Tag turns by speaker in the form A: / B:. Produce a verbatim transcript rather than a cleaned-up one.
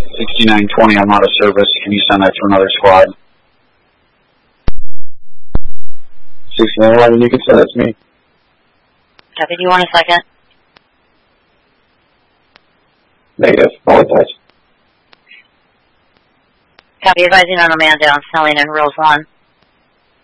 A: sixty-nine twenty, I'm out of service. Can you send that to another squad? sixty-nine eleven, you can send that to me.
B: Copy, do you want a second?
A: Negative. All attached.
B: Copy, advising on a man down, Snelling and Rose one.